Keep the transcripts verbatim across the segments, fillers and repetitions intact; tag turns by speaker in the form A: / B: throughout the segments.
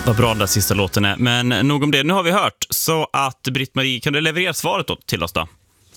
A: Vad bra den där sista låten är. Men nog om det, nu har vi hört. Så att Britt-Marie, kan du leverera svaret då till oss då?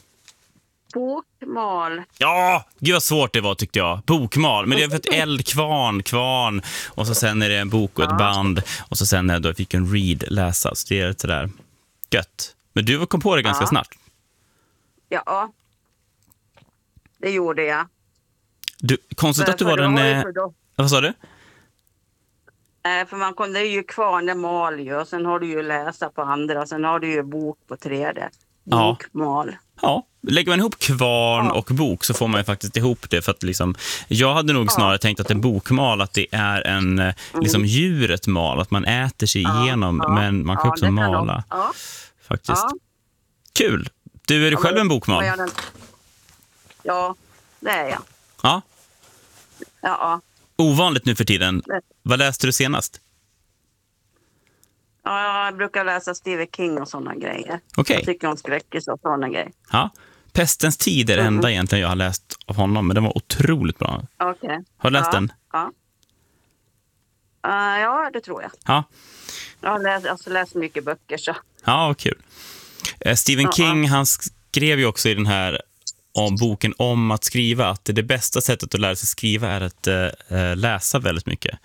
B: Bokmal.
A: Ja, gud vad svårt det var tyckte jag. Bokmal, men det är för ett eldkvarn, kvarn. Och så sen är det en bok och ett band. Och så sen är det då fick en read läsa. Så det är det där gött. Men du kom på det ganska
B: Ja.
A: snart.
B: Ja, det gjorde jag.
A: Du, konstigt
B: För-
A: att du
B: för
A: var
B: det
A: den...
B: var ju
A: Eh,
B: för då-
A: vad sa du?
B: Eh, För man kunde ju kvarn, det mal ju. Och sen har du ju läsa på andra. Sen har du ju bok på tredje.
A: Ja.
B: Bokmal.
A: Ja, lägger man ihop kvarn
B: Ja.
A: och bok så får man ju faktiskt ihop det för att liksom, jag hade nog snarare tänkt att en bokmal att det är en eh, liksom djuret mal, att man äter sig
B: Ja,
A: igenom
B: ja,
A: men man kan
B: ja,
A: också
B: det kan
A: mala
B: de. Ja.
A: faktiskt.
B: Ja.
A: Kul. Du, är du själv en bokmal?
B: Vad gör den? Ja, det är jag.
A: Ja,
B: Ja,
A: ovanligt nu för tiden.
B: Nej.
A: Vad läste du senast?
B: ja, jag brukar läsa Stephen King och sådana grejer.
A: Okej.
B: Jag tycker om skräckis och sådana grejer.
A: Ja. Pestens tid är det enda egentligen jag har läst av honom, men den var otroligt bra.
B: Okej.
A: Har du läst
B: ja,
A: den?
B: Ja. Uh, ja, det tror jag.
A: Ja.
B: Jag har läst, alltså, läst mycket böcker så.
A: Ja, vad kul. Eh, Stephen
B: Ja,
A: King, han skrev ju också i den här om boken om att skriva att det bästa sättet att lära sig skriva är att eh, läsa väldigt mycket.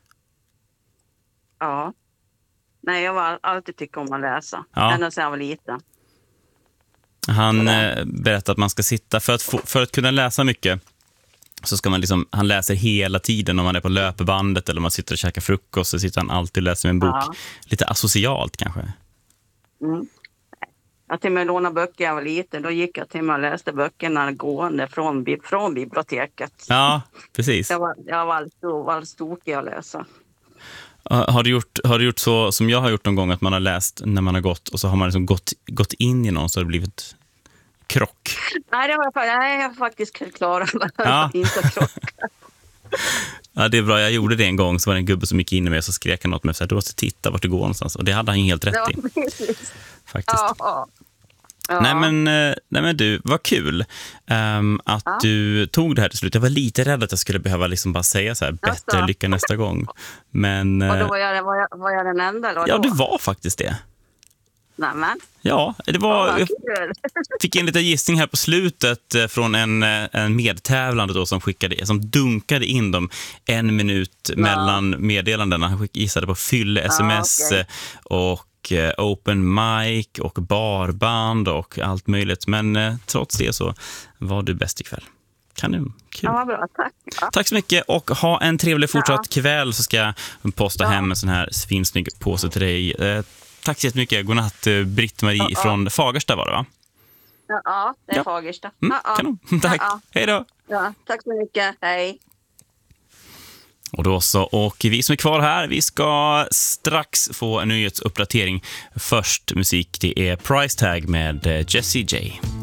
B: Ja. Nej, jag har alltid tyckt om att läsa.
A: Ja.
B: Ända sedan jag var liten.
A: Han eh, berättar att man ska sitta, för att, få, för att kunna läsa mycket så ska man liksom, han läser hela tiden om man är på löpebandet eller om man sitter och käkar frukost så sitter han alltid och läser en bok.
B: Ja.
A: Lite asocialt kanske.
B: Mm. Jag till och med lånade böcker när jag var liten. Då gick jag till mig och läste böckerna gående från, bi- från biblioteket.
A: Ja, precis.
B: Jag var, jag var alltid, var alltid tokig att läsa.
A: Har du, gjort, har du gjort så som jag har gjort någon gång att man har läst när man har gått och så har man liksom gått, gått in i någon så har det blivit krock?
B: Nej, det var jag, nej, jag har faktiskt klarat
A: Ja.
B: inte att krocka.
A: Ja, det är bra. Jag gjorde det en gång så var det en gubbe som gick in i mig och så skrek han något med så här, du måste titta vart du går någonstans. Och det hade han helt rätt
B: Det
A: i.
B: var precis.
A: Faktiskt.
B: Ja. Ja.
A: Nej, men, eh, nej men du, vad kul um, att
B: Ja.
A: du tog det här till slut. Jag var lite rädd att jag skulle behöva liksom bara säga så här, bättre
B: Jaså?
A: lycka nästa gång. Men
B: Och då
A: eh,
B: var jag, var, jag, var jag den enda? Eller
A: ja,
B: då?
A: det var faktiskt det.
B: Nämen.
A: Ja, det
B: Ja,
A: var...
B: vad
A: Jag
B: kul.
A: fick en liten gissning här på slutet eh, från en, eh, en medtävlande då som skickade, som dunkade in dem en minut mellan meddelandena. Han skick, gissade på fylle-sms
B: okej.
A: eh, och eh, open mic och barband och allt möjligt. Men eh, trots det så var du bäst ikväll. Kanon, kul.
B: Ja, vad bra. Tack. Ja.
A: Tack så mycket och ha en trevlig fortsatt kväll så ska jag posta
B: Ja.
A: hem en sån här svinsnygg påse till dig. Eh, tack så jättemycket. Godnatt, eh, Britt-Marie
B: Ja.
A: från Fagersta var det, va?
B: Ja, ja, det är
A: Ja.
B: Fagersta.
A: Mm,
B: Ja, ja.
A: kanon. Tack.
B: Ja,
A: Hej då.
B: ja. Tack så mycket. Hej.
A: Och då så, och vi som är kvar här, vi ska strax få en nyhetsuppdatering. Först musik, det är Price Tag med eh, Jessie J.